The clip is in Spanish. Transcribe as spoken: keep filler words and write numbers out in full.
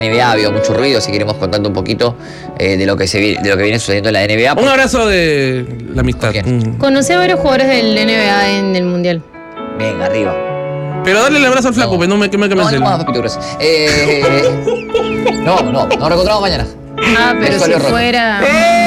N B A ha habido mucho ruido, si queremos contando un poquito eh, de, lo que se, de lo que viene sucediendo en la N B A. Un abrazo de la amistad. Mm. Conocí a varios jugadores del N B A en el Mundial. Venga, arriba. Pero dale el abrazo al flaco, no, pues no me queme que me No, no, más pinturas. Eh, no, no, nos reencontramos mañana. Ah, pero si fuera...